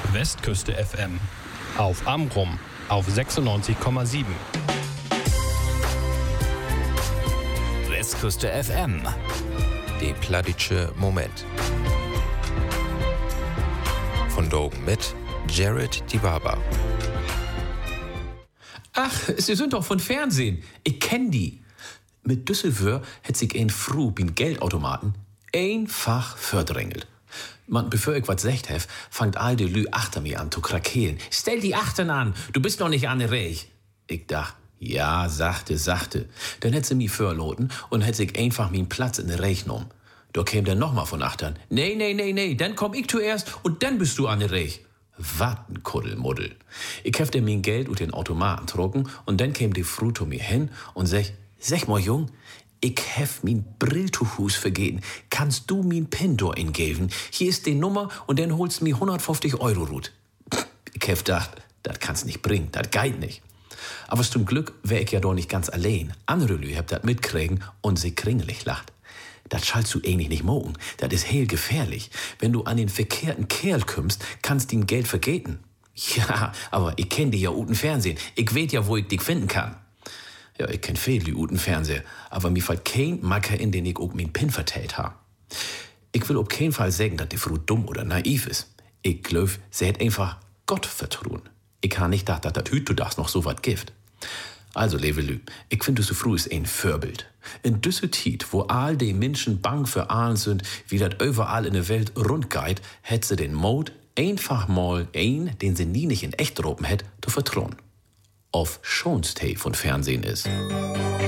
Westküste FM. Auf Amrum auf 96,7. Westküste FM. Der plattdeutsche Moment. Von Dogen mit Jared Dibaba. Ach, Sie sind doch von Fernsehen. Ich kenn die. Mit Düsseldorf hätt sich ein Fru bin Geldautomaten einfach verdrängelt. Man, bevor ich was sagt hef, fangt all de Lü achter mir an zu krakeelen. Stell die Achten an, du bist noch nicht an der Reich. Ich dach, ja, sachte. Dann hätt sie mich verloten und hätt sich einfach min Platz in der Reich genommen. Da käm der nochmal von Achtern. Nee, dann komm ich zuerst und dann bist du an der Reich. Wat ein Kuddelmuddel. Ich hef der min Geld ut den Automaten trocken und dann käm die Fru zu mir hin und sag mal, Jung, ich hef min Brilltuchhus vergeten. Kannst du min Pin do ingeben? Hier ist die Nummer und dann holst mi 150 Euro rut. Ich hef gedacht, das kannst nicht bringen, das geht nicht. Aber zum Glück wär ich ja doch nicht ganz allein. Andere Lü hab dat mitkriegen und sie kringelig lacht. Das schallst du ähnlich nicht mogen. Das ist heel gefährlich. Wenn du an den verkehrten Kerl kümmst, kannst ihm Geld vergeten. Ja, aber ich kenn dich ja uten Fernsehen. Ich weet ja, wo ich dich finden kann. Ja, ich kenn viel die uten Fernseher, aber mir fällt kein Macker in, den ich auch min Pin vertellt ha. Ich will auf keinen Fall sagen, dass die Frau dumm oder naiv ist. Ich glaub, sie hat einfach Gott vertrauen. Ich ha nicht gedacht, dass das Hüt du das noch so wat gift. Also, Levelü, ich finde, so früh ist ein Vorbild. In Düsseldorf, wo all die Menschen bang für allen sind, wie das überall in der Welt rund geht, hätt sie den Mut, einfach mal den sie nie nicht in echt ropen hätt, zu vertrauen. Auf Schonstay von Fernsehen ist.